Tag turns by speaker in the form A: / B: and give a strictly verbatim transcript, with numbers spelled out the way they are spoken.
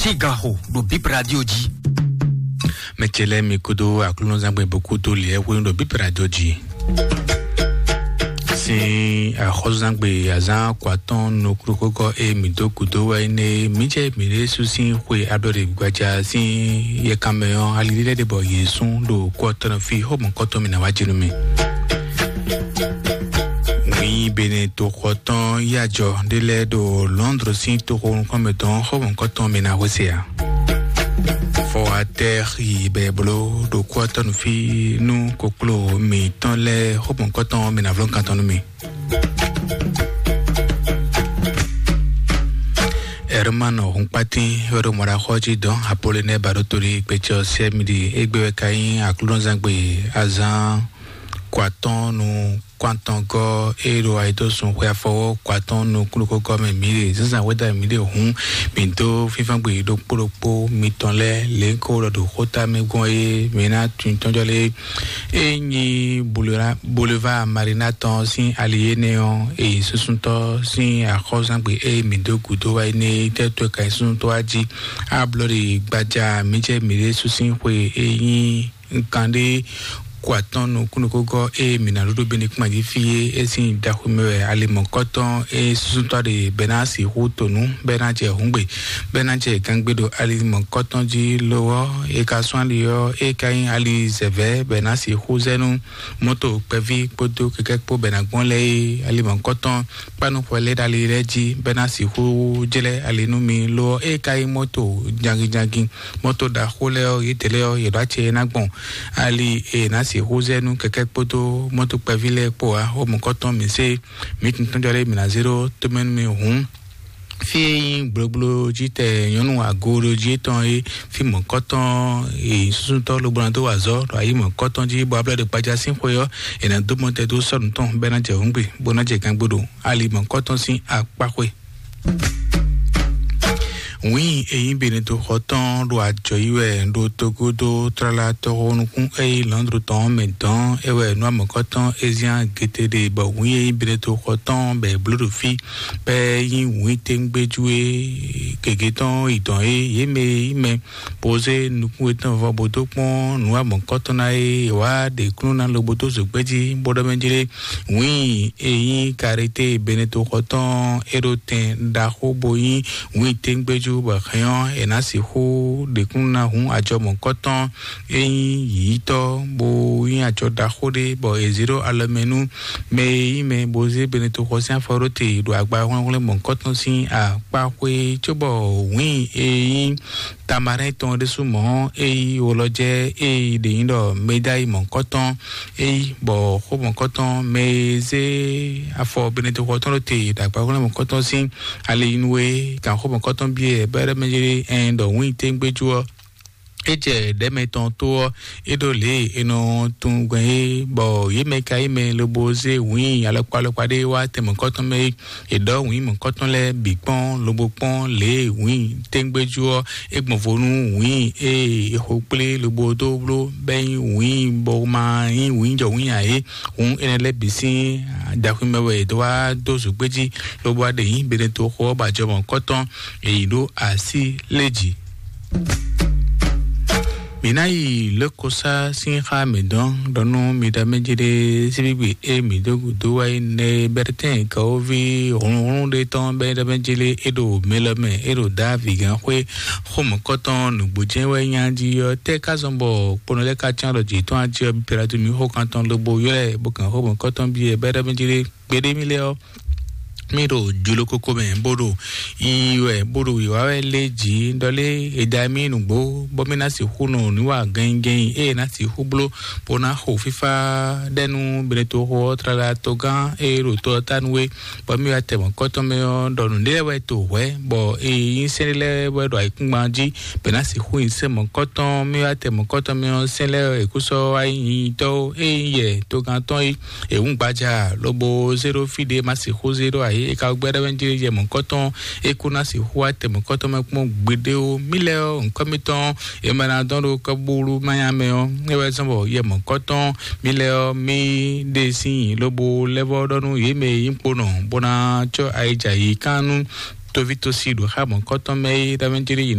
A: Figaro do Bip Radio Ji.
B: Mechele mikodo akluno zangbe beaucoup to le wo do Bip Radio Ji. Si a khozangbe azan kwaton no krokoko e midokudo wa ne mije mire susin kwe adore gwaja sin ye kameyon alile de bo yesun do kwaton fi ho mon kwaton mina wajinu mi. Oui, bene to kwaton yajo de le do Londres sin to kon comme don ho mon kwaton mina wosea. Fo a terre beblo do kwaton fi nu koklo mi ton le ho mon kwaton mina vlon kanton mi. Hermano Humpati, Hero Morahoji don Apolline Barotori, Pecho Semidi, Egbe Kain, Aklon Zangbe, Azan, Quaton, no Quanton Go, Ero Aidosun, wherefore, Quaton, no Kuluko Gome, Mili, Zan Weda Mili Hum, Minto, Fifangbe, do Polopo, Mitonle, Lenko, do Hota Megoe, Mena, Tuntonjole, Eni, Boulevard Marinaton, Sin Alieneon, et Susunto, Sin Arrosangbe, et Mindo Kudo, Aine, Teto Kaisunto Aji, Ablori, Baja, Miche, Mile, Susin, Hue, Eni, Kande, Quaton no kunukogo e minarudo benikuma di fie e sin dahumewe alimon koton e susunto de benasi hutonu benaje hungbe benaje gangbedo alimon koton ji lowo e kaswan liyo e kain ali zeve benasi huzenu moto pevi podo kekekpo benagbon le alimon koton panu pole dali reji benasi hu jele alinumi lo e kain moto jangi jangi moto da huleo yiteleo yedache nagbon ali e nasi si hozenu keke poto moto pavile poa o mokoton mi se mitin tonjore mina zero tomen mi hum fi bloglo jite yonu agoro jiton e fi mokoton e susunto lo brando wazo ro ayi mokoton ji bo abla de paja sin koyo e na do monte do sorun ton benaje hungbe bonaje gangbodo ali mokoton sin apakwe. Oui, et bien de rotan, doit joyeux, do togodo, trala toron, et l'androton, maintenant, et ouais, noir mon coton, et bien, guetter des bah, oui, bien de rotan, ben, bleu de fille, ben, oui, ting, béjoué, que gueton, y ton, et, mais, mais, posé, nous pouvons voir boto, pon, noir mon coton, et, ouais, des clowns dans le boto, ce petit, bodamanjele, oui, et, carité, bien de rotan, et rotin, d'aro, boyi, oui, ting, béjoué, ba khayon e na si ho de kunna hu ajo mon coton e yito bo yin ajo da khode bo e zero alamenu me me boze beneto khosan forote do agba won mon coton sin a pa kwe chobo win e tamarin ton de soumon e oloje e de indo medai mon coton e bo ho mon coton me ze afo beneto coton te da agba won mon coton sin ale inwe kan ho mon coton bien bere mejere en do win tengbejuo eje demeton to edole eno tungwe bo yemeka ime loboze win alopalopade wa temo koton me edo win mo koton le bipon lobopon le win tengbejuo egbonfonu win e hople lobodo blo ben win bo ma win jo win aye un enele bisin dakumewe do wa dozu gbeji lobo ade yin bere to ko ba jo mo koton e do asi leji. Minai le kosa sinha medon dono midamejide sibibi e midogu duwai ne bertin kaovi ron de ton bedamejile edo melame edo davigan kwe home koton nubujen we nyanji yo te kazombo ponole ka chanro ji ton aji piratu mi ho kanton lobo yele bokan home koton bi e bedamejile gbede mileo miro julo koko men bodo iwe bodo iwa leji ndole edami nugbo bomina si huno niwa gengen e na si hublo pona ho fifa denu beneto ho trala togan e roto tanwe bomi ate mon koto me donu ndewe to we bo e inselele we do ikunmaji bena si hu inse mon koto me ate mon koto me sele ekuso ai to e ye togan ton e ungbaja lobo zero fide masi ho zero ai e ka gbere wenje ye mon koton e kuna si huwa te mon koton me mo gbede o mileo nkomiton e mana donro kaburu mayame o e we sombo ye mon koton mileo mi desin lobo levo donu ye me impono bona cho aija yi kanu to vito sido ha mon koton me da wenje